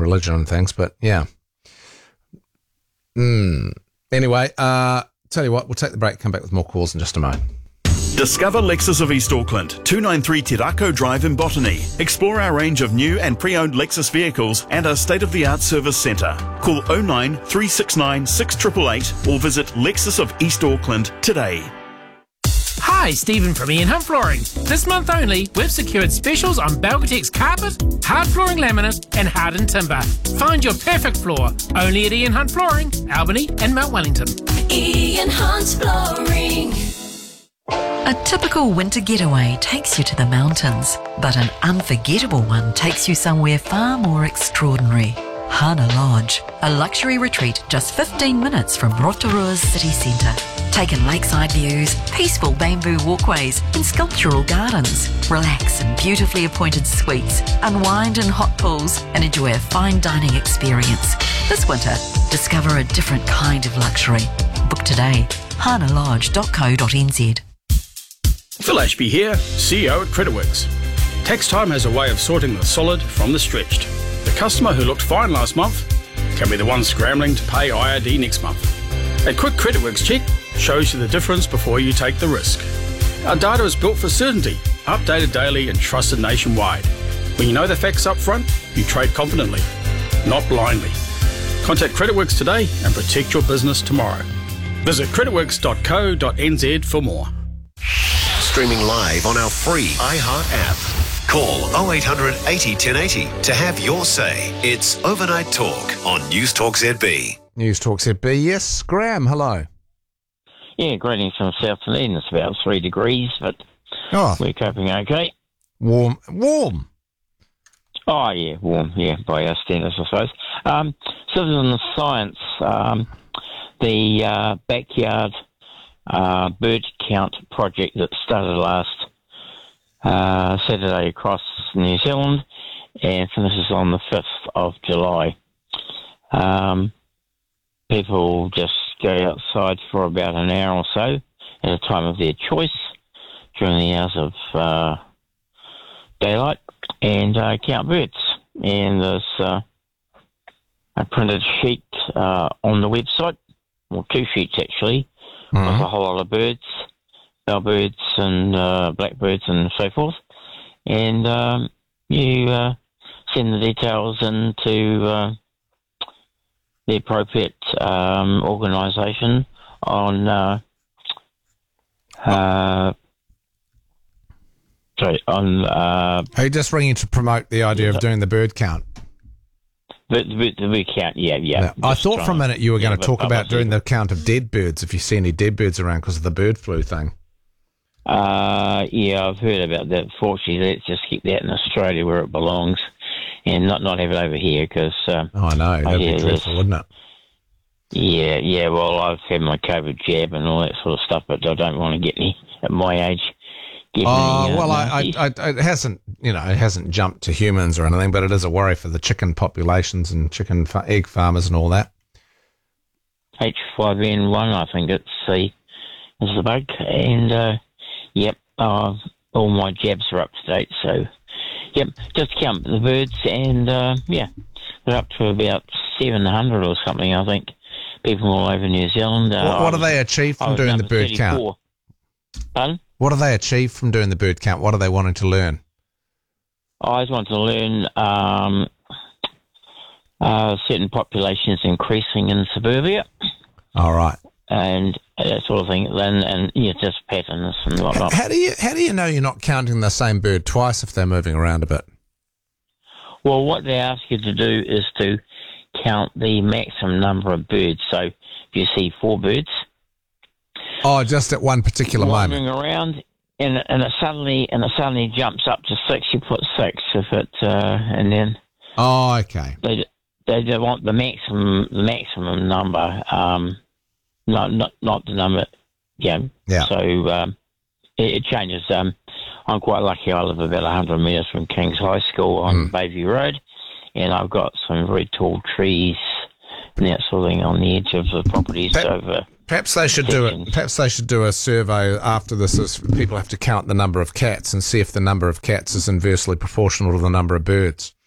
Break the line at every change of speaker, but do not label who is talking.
religion and things, but yeah. Anyway, tell you what, we'll take the break, come back with more calls in just a moment.
Discover Lexus of East Auckland, 293 Te Rako Drive in Botany. Explore our range of new and pre-owned Lexus vehicles and our state-of-the-art service centre. Call 09 369 6888 or visit Lexus of East Auckland today.
Hi, Stephen from Ian Hunt Flooring. This month only, we've secured specials on Belgatex carpet, hard flooring laminate and hardened timber. Find your perfect floor only at Ian Hunt Flooring, Albany and Mount Wellington.
Ian Hunt Flooring.
A typical winter getaway takes you to the mountains, but an unforgettable one takes you somewhere far more extraordinary. Hana Lodge, a luxury retreat just 15 minutes from Rotorua's city centre. Take in lakeside views, peaceful bamboo walkways and sculptural gardens. Relax in beautifully appointed suites, unwind in hot pools and enjoy a fine dining experience. This winter, discover a different kind of luxury. Book today, hanalodge.co.nz.
Phil Ashby here, CEO at CreditWorks. Tax time has a way of sorting the solid from the stretched. The customer who looked fine last month can be the one scrambling to pay IRD next month. A quick CreditWorks check shows you the difference before you take the risk. Our data is built for certainty, updated daily and trusted nationwide. When you know the facts up front, you trade confidently, not blindly. Contact CreditWorks today and protect your business tomorrow. Visit creditworks.co.nz for more.
Streaming live on our free iHeart app. Call 0800 80 1080 to have your say. It's Overnight Talk on News Talk ZB.
News Talk ZB, yes. Graham, hello.
Yeah, greetings from South Dunedin. It's about 3 degrees, but we're coping okay.
Warm?
Oh, yeah, warm, yeah, by our standards, I suppose. Citizen the Science, the backyard bird count project that started last Saturday across New Zealand and finishes on the 5th of July. People just go outside for about an hour or so at a time of their choice during the hours of daylight and count birds. And there's a printed sheet on the website, or 2 sheets actually, with a whole lot of birds, bellbirds and blackbirds and so forth. And you send the details into the appropriate organisation on Are
you just ringing to promote the idea of doing the bird count?
The bird count, yeah.
No, I thought for a minute you were going to talk about doing the count of dead birds, if you see any dead birds around because of the bird flu thing.
Yeah, I've heard about that. Fortunately, let's just keep that in Australia where it belongs and not have it over here because...
I know, that'd be dreadful, wouldn't it?
Yeah, well, I've had my COVID jab and all that sort of stuff, but I don't want to get any at my age.
It hasn't, it hasn't jumped to humans or anything, but it is a worry for the chicken populations and chicken egg farmers and all that.
H5N1, I think it's is the bug, and all my jabs are up to date. So, just count the birds, and they're up to about 700 or something. I think people all over New Zealand.
What do they achieve from doing the bird 34. Count?
Pardon?
What do they achieve from doing the bird count? What are they wanting to learn?
I just want to learn certain populations increasing in suburbia.
All right.
And that sort of thing. And just patterns and whatnot.
How do you know you're not counting the same bird twice if they're moving around a bit?
Well, what they ask you to do is to count the maximum number of birds. So if you see 4 birds...
Oh, just at one particular
wandering
moment.
Around, and it suddenly jumps up to 6. You put 6 if it, and then.
Oh, okay.
They want the maximum number, not the number. Yeah. So it changes. I'm quite lucky. I live about 100 metres from King's High School on Bayview Road, and I've got some very tall trees and that sort of thing on the edge of the properties over.
Perhaps they should do it. Perhaps they should do a survey after this. Is people have to count the number of cats and see if the number of cats is inversely proportional to the number of birds.